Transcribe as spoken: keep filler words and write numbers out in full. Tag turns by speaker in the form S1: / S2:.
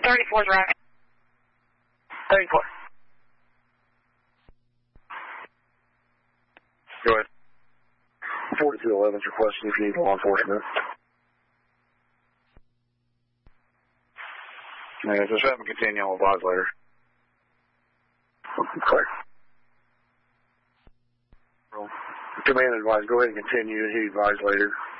S1: thirty-four is right.
S2: thirty-four.
S3: Go ahead. forty-two eleven is requesting if you need law enforcement. Yeah, just have them continue on with advise later. Clear. Command advise, go ahead and continue, he advise later.